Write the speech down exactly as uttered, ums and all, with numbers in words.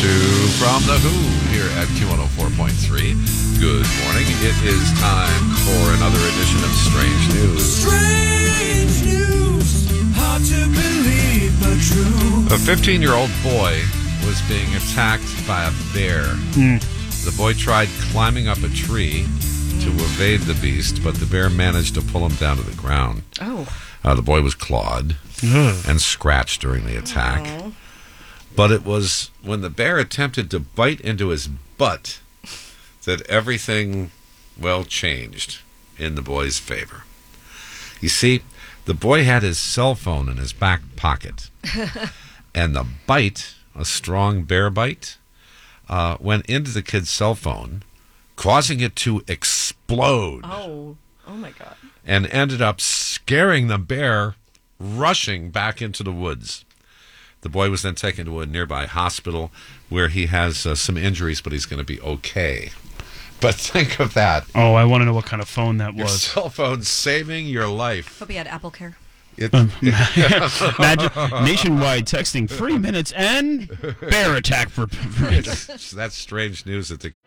two from The Who here at Q one oh four point three. Good morning. It is time for another edition of Strange News. Strange news, hard to believe but true. A fifteen-year-old boy was being attacked by a bear. Mm. The boy tried climbing up a tree to evade the beast, but the bear managed to pull him down to the ground. Oh. Uh, the boy was clawed Ugh. and scratched during the attack. Oh. But it was when the bear attempted to bite into his butt that everything, well, changed in the boy's favor. You see, the boy had his cell phone in his back pocket, and the bite, a strong bear bite, uh, went into the kid's cell phone, causing it to explode. Oh. Oh, my God. And ended up scaring the bear, rushing back into the woods. The boy was then taken to a nearby hospital where he has uh, some injuries, but he's going to be okay. But think of that. Oh, I want to know what kind of phone that Your was. cell phone saving your life. Hope he had Apple Care. It, Um, Imagine nationwide texting, free minutes and bear attack for. it's- that's strange news at the